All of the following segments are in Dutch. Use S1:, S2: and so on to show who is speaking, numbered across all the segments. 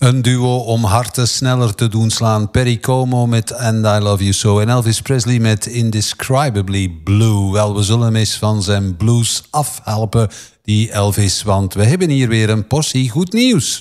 S1: Een duo om harten sneller te doen slaan. Perry Como met And I Love You So en Elvis Presley met Indescribably Blue. Wel, we zullen hem eens van zijn blues afhelpen, die Elvis, want we hebben hier weer een portie goed nieuws.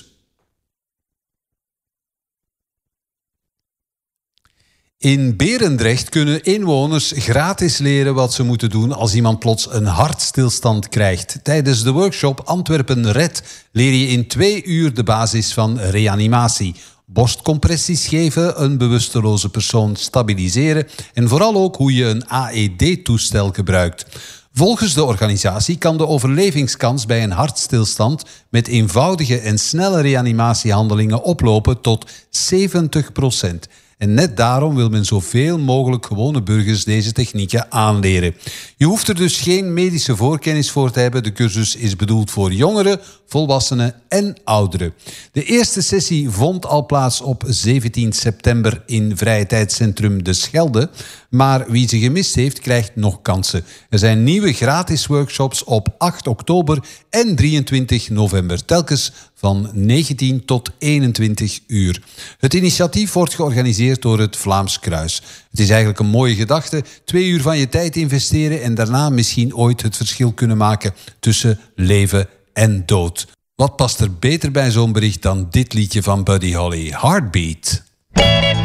S1: In Berendrecht kunnen inwoners gratis leren wat ze moeten doen als iemand plots een hartstilstand krijgt. Tijdens de workshop Antwerpen Red leer je in 2 uur de basis van reanimatie. Borstcompressies geven, een bewusteloze persoon stabiliseren en vooral ook hoe je een AED-toestel gebruikt. Volgens de organisatie kan de overlevingskans bij een hartstilstand met eenvoudige en snelle reanimatiehandelingen oplopen tot 70%. En net daarom wil men zoveel mogelijk gewone burgers deze technieken aanleren. Je hoeft er dus geen medische voorkennis voor te hebben. De cursus is bedoeld voor jongeren, volwassenen en ouderen. De eerste sessie vond al plaats op 17 september in Vrije Tijdscentrum De Schelde. Maar wie ze gemist heeft, krijgt nog kansen. Er zijn nieuwe gratis workshops op 8 oktober en 23 november. Telkens van 19 tot 21 uur. Het initiatief wordt georganiseerd door het Vlaams Kruis. Het is eigenlijk een mooie gedachte. 2 uur van je tijd investeren en daarna misschien ooit het verschil kunnen maken tussen leven en dood. Wat past er beter bij zo'n bericht dan dit liedje van Buddy Holly, Heartbeat?